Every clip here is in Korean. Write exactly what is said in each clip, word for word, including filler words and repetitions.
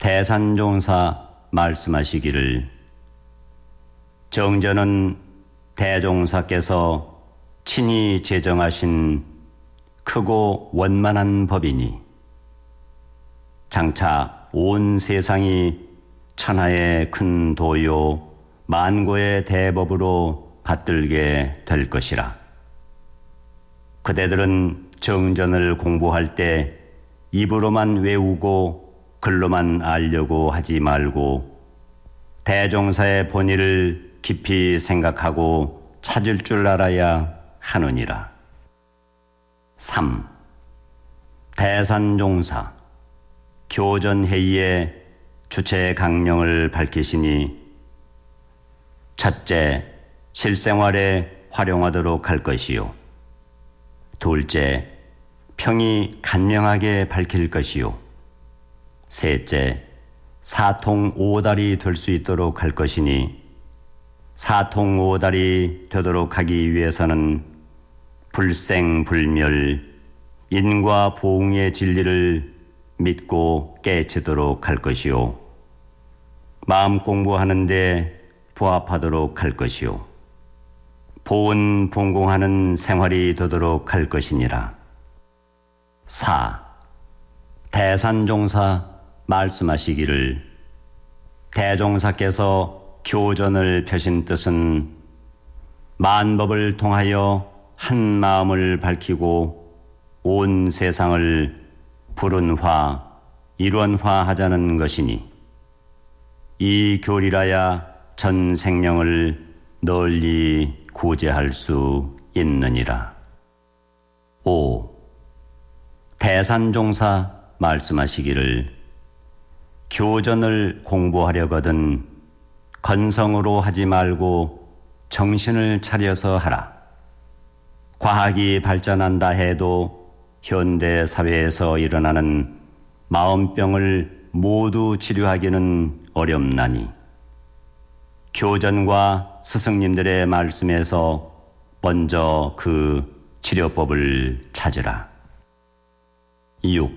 대산종사 말씀하시기를 정전은 대종사께서 친히 제정하신 크고 원만한 법이니 장차 온 세상이 천하의 큰 도요 만고의 대법으로 받들게 될 것이라. 그대들은 정전을 공부할 때 입으로만 외우고 글로만 알려고 하지 말고 대종사의 본의를 깊이 생각하고 찾을 줄 알아야 하느니라. 삼. 대산종사 교전회의의 주체 강령을 밝히시니 첫째, 실생활에 활용하도록 할 것이요. 둘째, 평이 간명하게 밝힐 것이요. 셋째, 사통오달이 될 수 있도록 할 것이니 사통오달이 되도록 하기 위해서는 불생불멸, 인과 보응의 진리를 믿고 깨치도록 할 것이요. 마음 공부하는데 부합하도록 할 것이요. 보은 봉공하는 생활이 되도록 할 것이니라. 사. 대산종사 말씀하시기를 대종사께서 교전을 펴신 뜻은 만법을 통하여 한 마음을 밝히고 온 세상을 불운화, 일원화하자는 것이니 이 교리라야 전 생령을 널리 구제할 수 있느니라. 오. 대산종사 말씀하시기를 교전을 공부하려거든 건성으로 하지 말고 정신을 차려서 하라. 과학이 발전한다 해도 현대 사회에서 일어나는 마음병을 모두 치료하기는 어렵나니 교전과 스승님들의 말씀에서 먼저 그 치료법을 찾으라. 육.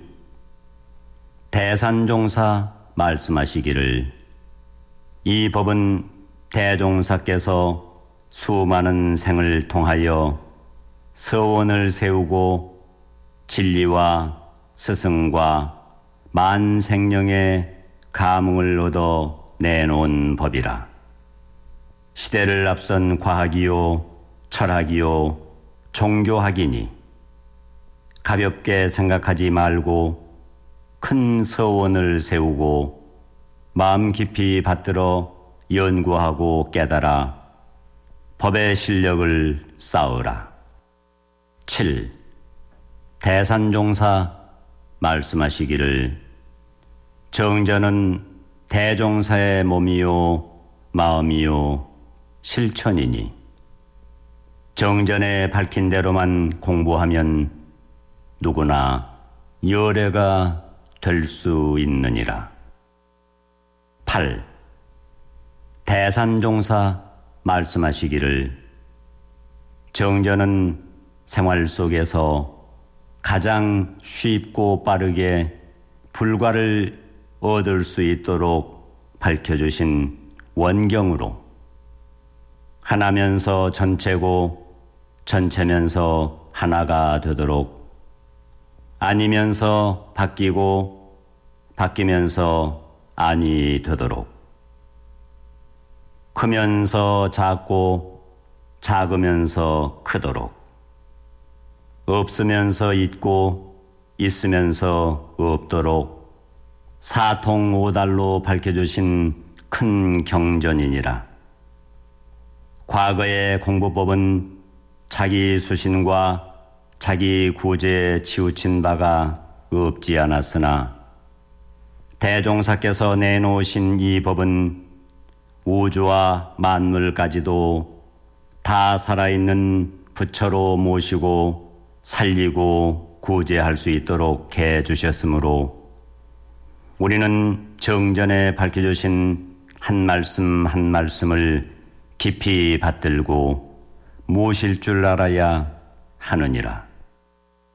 대산종사 말씀하시기를 이 법은 대종사께서 수많은 생을 통하여 서원을 세우고 진리와 스승과 만생령의 감흥을 얻어 내놓은 법이라. 시대를 앞선 과학이요 철학이요 종교학이니 가볍게 생각하지 말고 큰 서원을 세우고 마음 깊이 받들어 연구하고 깨달아 법의 실력을 쌓으라. 칠. 대산종사 말씀하시기를 정전은 대종사의 몸이요 마음이요 실천이니 정전에 밝힌 대로만 공부하면 누구나 열애가 될 수 있느니라. 팔. 대산종사 말씀하시기를 정전은 생활 속에서 가장 쉽고 빠르게 불과를 얻을 수 있도록 밝혀주신 원경으로 하나면서 전체고 전체면서 하나가 되도록 아니면서 바뀌고 바뀌면서 아니 되도록 크면서 작고 작으면서 크도록 없으면서 있고 있으면서 없도록 사통오달로 밝혀주신 큰 경전이니라. 과거의 공부법은 자기 수신과 자기 구제에 치우친 바가 없지 않았으나 대종사께서 내놓으신 이 법은 우주와 만물까지도 다 살아있는 부처로 모시고 살리고 구제할 수 있도록 해주셨으므로 우리는 정전에 밝혀주신 한 말씀 한 말씀을 깊이 받들고 모실 줄 알아야 하느니라.